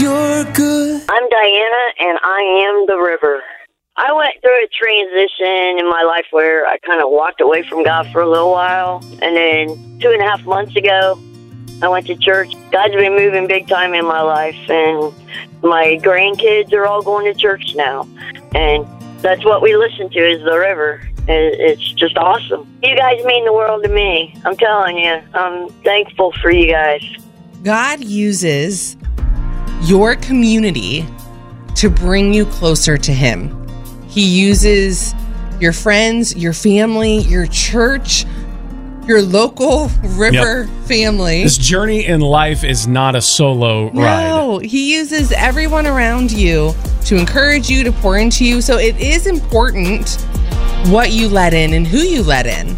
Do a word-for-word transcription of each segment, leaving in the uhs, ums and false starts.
you're good. I'm Diana, and I am the river. I went through a transition in my life where I kind of walked away from God for a little while. And then two and a half months ago, I went to church. God's been moving big time in my life. And my grandkids are all going to church now. And that's what we listen to is the river. It's just awesome. You guys mean the world to me. I'm telling you. I'm thankful for you guys. God uses your community to bring you closer to Him. He uses your friends, your family, your church, your local river yep. family. This journey in life is not a solo no, ride. No, He uses everyone around you to encourage you, to pour into you. So it is important what you let in and who you let in.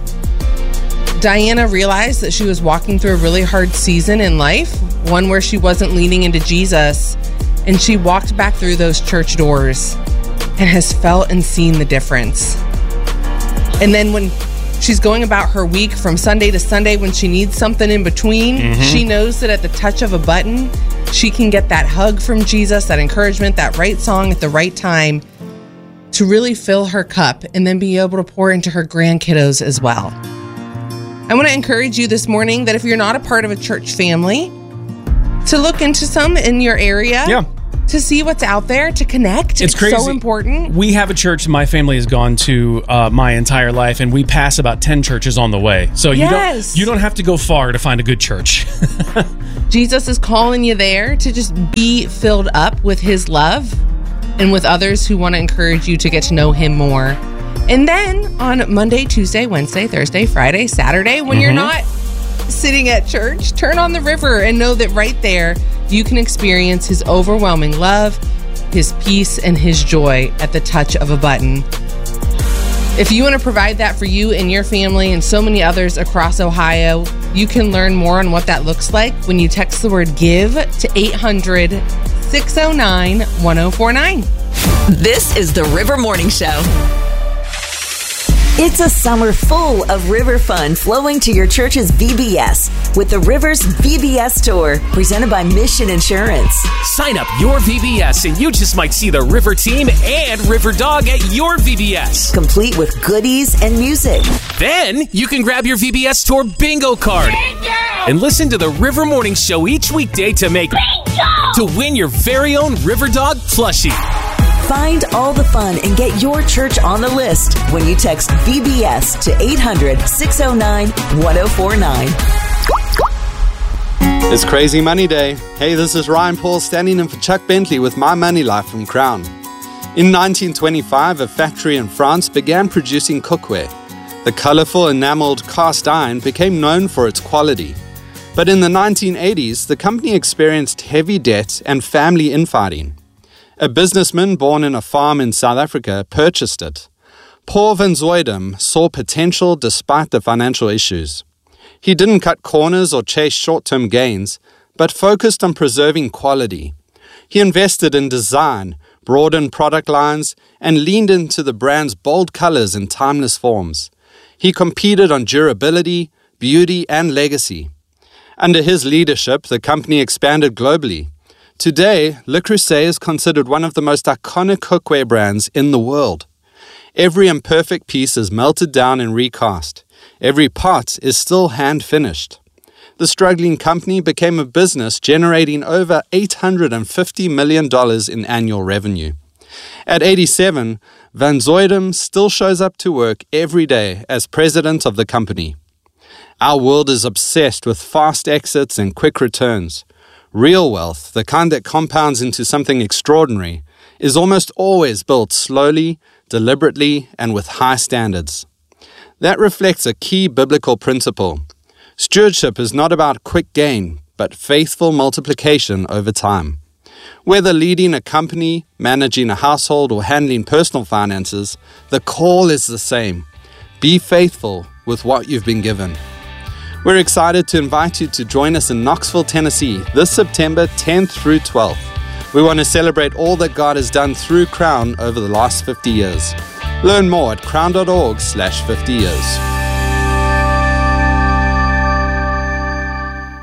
Diana realized that she was walking through a really hard season in life, one where she wasn't leaning into Jesus, and she walked back through those church doors and has felt and seen the difference. And then when she's going about her week from Sunday to Sunday, when she needs something in between, mm-hmm. she knows that at the touch of a button, she can get that hug from Jesus, that encouragement, that right song at the right time to really fill her cup and then be able to pour into her grandkiddos as well. I want to encourage you this morning that if you're not a part of a church family, to look into some in your area. Yeah. To see what's out there, to connect. It's, it's crazy. So important. We have a church my family has gone to uh, my entire life, and we pass about ten churches on the way. So you yes. don't you don't have to go far to find a good church. Jesus is calling you there to just be filled up with His love and with others who want to encourage you to get to know Him more. And then on Monday, Tuesday, Wednesday, Thursday, Friday, Saturday, when mm-hmm. you're not sitting at church, turn on the river and know that right there you can experience His overwhelming love, His peace, and His joy at the touch of a button. If you want to provide that for you and your family and so many others across Ohio, you can learn more on what that looks like when you text the word GIVE to eight hundred, six oh nine, one oh four nine. This is the River Morning Show. It's a summer full of river fun flowing to your church's V B S with the Rivers V B S Tour, presented by Mission Insurance. Sign up your V B S and you just might see the River Team and River Dog at your V B S. Complete with goodies and music. Then you can grab your V B S Tour bingo card bingo! and listen to the River Morning Show each weekday to make bingo! to win your very own River Dog plushie. Find all the fun and get your church on the list when you text V B S to eight hundred, six oh nine, one oh four nine. It's Crazy Money Day. Hey, this is Ryan Paul standing in for Chuck Bentley with My Money Life from Crown. In nineteen twenty-five, a factory in France began producing cookware. The colorful enameled cast iron became known for its quality. But in the nineteen eighties, the company experienced heavy debt and family infighting. A businessman born in a farm in South Africa purchased it. Paul van Zuidam saw potential despite the financial issues. He didn't cut corners or chase short-term gains, but focused on preserving quality. He invested in design, broadened product lines, and leaned into the brand's bold colors and timeless forms. He competed on durability, beauty, and legacy. Under his leadership, the company expanded globally. Today, Le Creuset is considered one of the most iconic cookware brands in the world. Every imperfect piece is melted down and recast. Every pot is still hand-finished. The struggling company became a business generating over eight hundred fifty million dollars in annual revenue. At eighty-seven, Van Zuidam still shows up to work every day as president of the company. Our world is obsessed with fast exits and quick returns. Real wealth, the kind that compounds into something extraordinary, is almost always built slowly, deliberately, and with high standards. That reflects a key biblical principle. Stewardship is not about quick gain, but faithful multiplication over time. Whether leading a company, managing a household, or handling personal finances, the call is the same. Be faithful with what you've been given. We're excited to invite you to join us in Knoxville, Tennessee this September tenth through twelfth. We want to celebrate all that God has done through Crown over the last fifty years. Learn more at crown.org slash 50 years.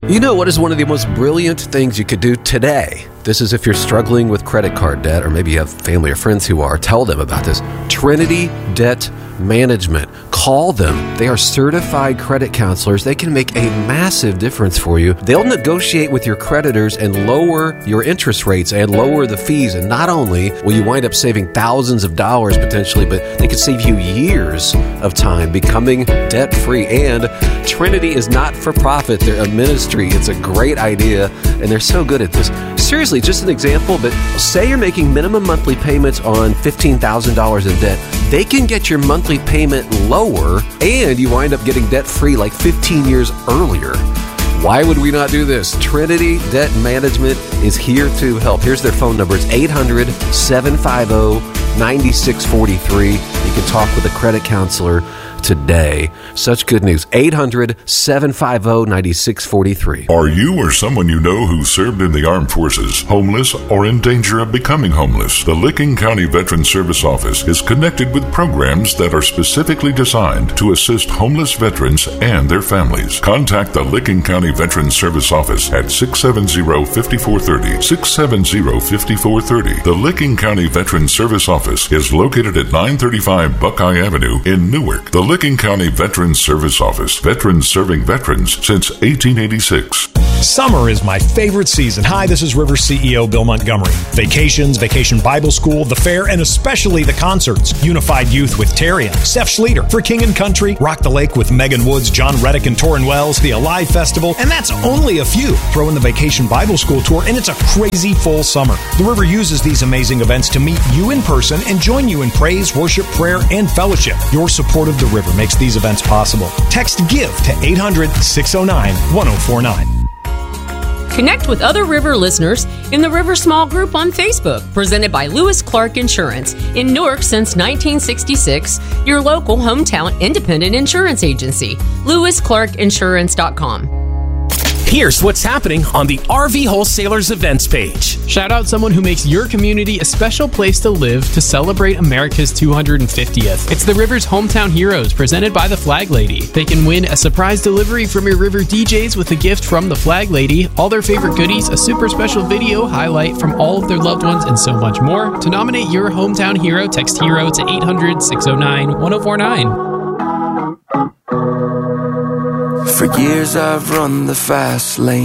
You know what is one of the most brilliant things you could do today? This is if you're struggling with credit card debt, or maybe you have family or friends who are. Tell them about this. Trinity Debt Management. Call them. They are certified credit counselors. They can make a massive difference for you. They'll negotiate with your creditors and lower your interest rates and lower the fees. And not only will you wind up saving thousands of dollars potentially, but they could save you years of time becoming debt-free. And Trinity is not for profit. They're a ministry. It's a great idea, and they're so good at this. Seriously, just an example, but say you're making minimum monthly payments on fifteen thousand dollars in debt. They can get your monthly payment lower, and you wind up getting debt-free like fifteen years earlier. Why would we not do this? Trinity Debt Management is here to help. Here's their phone number. It's eight hundred, seven five zero, nine six four three. You can talk with a credit counselor today. Such good news. eight hundred, seven five zero, nine six four three. Are you or someone you know who served in the armed forces homeless or in danger of becoming homeless? The Licking County Veterans Service Office is connected with programs that are specifically designed to assist homeless veterans and their families. Contact the Licking County Veterans Service Office at six seven zero, five four three zero, six seven zero, five four three zero. The Licking County Veterans Service Office is located at nine thirty-five Buckeye Avenue in Newark. The Licking County Veterans Service Office. Veterans serving veterans since eighteen eighty-six. Summer is my favorite season. Hi, this is River C E O Bill Montgomery. Vacations, Vacation Bible School, the fair, and especially the concerts. Unified Youth with Terry and Steph Schlueter. For King and Country, Rock the Lake with Megan Woods, John Reddick, and Torrin Wells. The Alive Festival, and that's only a few. Throw in the Vacation Bible School Tour, and it's a crazy full summer. The River uses these amazing events to meet you in person and join you in praise, worship, prayer, and fellowship. Your support of the River makes these events possible. Text GIVE to eight hundred, six oh nine, one oh four nine. Connect with other River listeners in the River Small Group on Facebook, presented by Lewis Clark Insurance. In Newark since nineteen sixty-six, your local hometown independent insurance agency. lewis clark insurance dot com. Here's what's happening on the R V Wholesalers events page. Shout out someone who makes your community a special place to live to celebrate America's two hundred fiftieth. It's the River's Hometown Heroes, presented by the Flag Lady. They can win a surprise delivery from your River D Js with a gift from the Flag Lady, all their favorite goodies, a super special video highlight from all of their loved ones, and so much more. To nominate your hometown hero, text HERO to eight hundred, six oh nine, one oh four nine. For years I've run the fast lane.